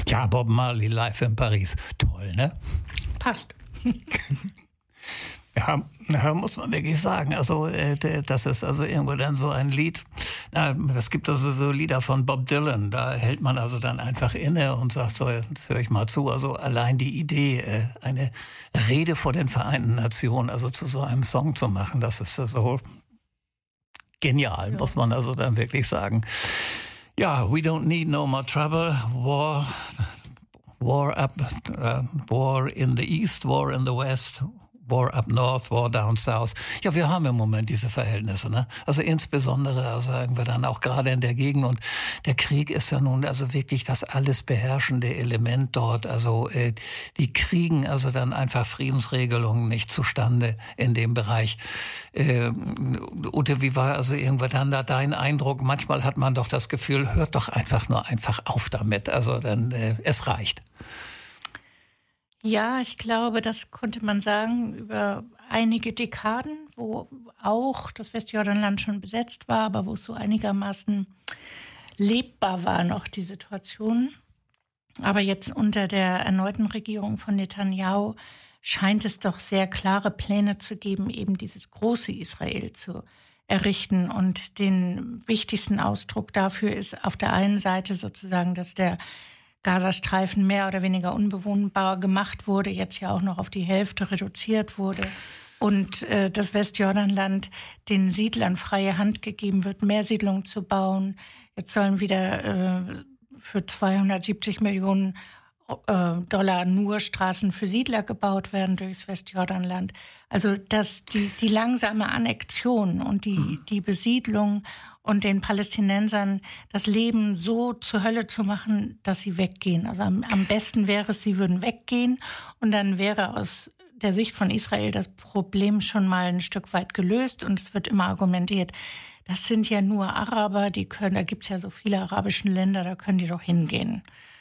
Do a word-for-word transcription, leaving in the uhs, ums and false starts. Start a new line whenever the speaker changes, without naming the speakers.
Ja, Bob Marley live in Paris. Toll, ne?
Passt.
Ja, muss man wirklich sagen. Also, das ist also irgendwo dann so ein Lied. Es gibt also so Lieder von Bob Dylan. Da hält man also dann einfach inne und sagt so, jetzt höre ich mal zu. Also allein die Idee, eine Rede vor den Vereinten Nationen, also zu so einem Song zu machen, das ist so genial, ja. Muss man also dann wirklich sagen. Ja, we don't need no more trouble. War, war up, uh, war in the east, war in the west. War up north, war down south. Ja, wir haben im Moment diese Verhältnisse, ne? Also insbesondere, also sagen wir dann auch gerade in der Gegend. Und der Krieg ist ja nun also wirklich das alles beherrschende Element dort. Also äh, die kriegen also dann einfach Friedensregelungen nicht zustande in dem Bereich. Äh, Ute, wie war also irgendwann dann da dein Eindruck? Manchmal hat man doch das Gefühl, hört doch einfach nur einfach auf damit. Also dann, äh, es reicht.
Ja, ich glaube, das konnte man sagen über einige Dekaden, wo auch das Westjordanland schon besetzt war, aber wo es so einigermaßen lebbar war noch die Situation. Aber jetzt unter der erneuten Regierung von Netanyahu scheint es doch sehr klare Pläne zu geben, eben dieses große Israel zu errichten. Und den wichtigsten Ausdruck dafür ist auf der einen Seite sozusagen, dass der Gazastreifen mehr oder weniger unbewohnbar gemacht wurde, jetzt ja auch noch auf die Hälfte reduziert wurde und äh, das Westjordanland den Siedlern freie Hand gegeben wird, mehr Siedlungen zu bauen. Jetzt sollen wieder äh, für zweihundertsiebzig Millionen äh, Dollar nur Straßen für Siedler gebaut werden durchs Westjordanland. Also dass die, die langsame Annexion und die, die Besiedlung und den Palästinensern das Leben so zur Hölle zu machen, dass sie weggehen. Also am, am besten wäre es, sie würden weggehen und dann wäre aus der Sicht von Israel das Problem schon mal ein Stück weit gelöst. Und es wird immer argumentiert, das sind ja nur Araber, die können, da gibt es ja so viele arabische Länder, da können die doch hingehen.